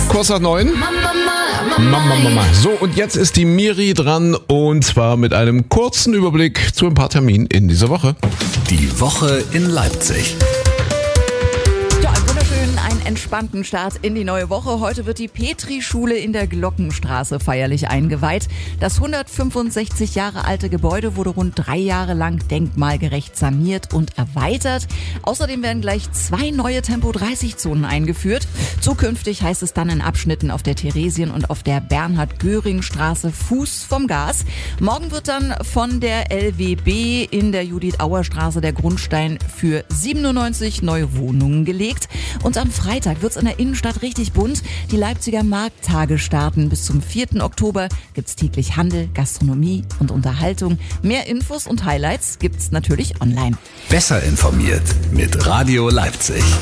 Kurz nach 9. Mama. So, und jetzt ist die Miri dran und zwar mit einem kurzen Überblick zu ein paar Terminen in dieser Woche. Die Woche in Leipzig. Ja, einen entspannten Start in die neue Woche. Heute wird die Petri-Schule in der Glockenstraße feierlich eingeweiht. Das 165 Jahre alte Gebäude wurde rund 3 Jahre lang denkmalgerecht saniert und erweitert. Außerdem werden gleich 2 neue Tempo-30-Zonen eingeführt. Zukünftig heißt es dann in Abschnitten auf der Theresien- und auf der Bernhard-Göring-Straße Fuß vom Gas. Morgen wird dann von der LWB in der Judith-Auer-Straße der Grundstein für 97 neue Wohnungen gelegt. Und am Freitag wird's in der Innenstadt richtig bunt. Die Leipziger Markttage starten. Bis zum 4. Oktober gibt's täglich Handel, Gastronomie und Unterhaltung. Mehr Infos und Highlights gibt's natürlich online. Besser informiert mit Radio Leipzig.